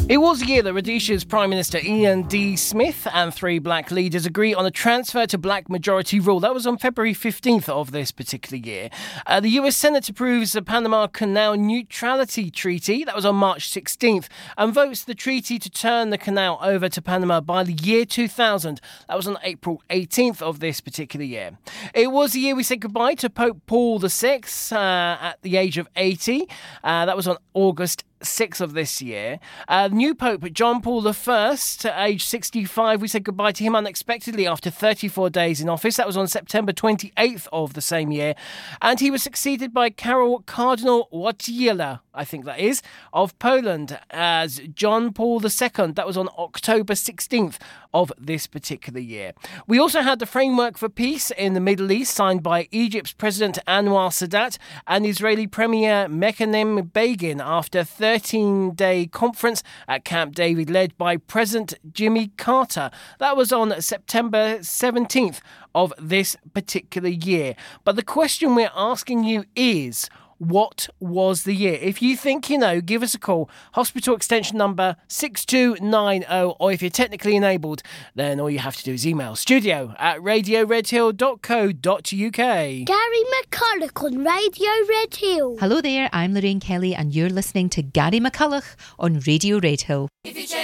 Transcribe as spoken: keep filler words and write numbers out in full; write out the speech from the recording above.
It was the year that Rhodesia's Prime Minister Ian D. Smith and three black leaders agree on a transfer to black majority rule. That was on February fifteenth of this particular year. Uh, the U S Senate approves the Panama Canal Neutrality Treaty. That was on March sixteenth, and votes the treaty to turn the canal over to Panama by the year two thousand. That was on April eighteenth of this particular year. It was the year we said goodbye to Pope Paul the Sixth uh, at the age of eighty. Uh, that was on August sixth of this year. Uh, new Pope John Paul the First, at age sixty-five, we said goodbye to him unexpectedly after thirty-four days in office. That was on September twenty-eighth of the same year. And he was succeeded by Karol Cardinal Wojtyla, I think that is, of Poland as John Paul the Second. That was on October sixteenth of this particular year. We also had the Framework for Peace in the Middle East signed by Egypt's President Anwar Sadat and Israeli Premier Menachem Begin after thirteen-day conference at Camp David led by President Jimmy Carter. That was on September seventeenth of this particular year. But the question we're asking you is, what was the year? If you think you know, give us a call. Hospital extension number six two nine zero, or if you're technically enabled, then all you have to do is email studio at radio red hill dot co dot uk. Gary McCulloch on Radio Red Hill. Hello there, I'm Lorraine Kelly and you're listening to Gary McCulloch on Radio Red Hill. If you